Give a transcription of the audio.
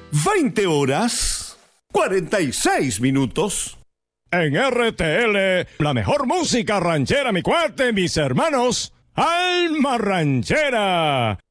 20 horas 46 minutos. En RTL, la mejor música ranchera, mi cuate, mis hermanos. Alma Ranchera.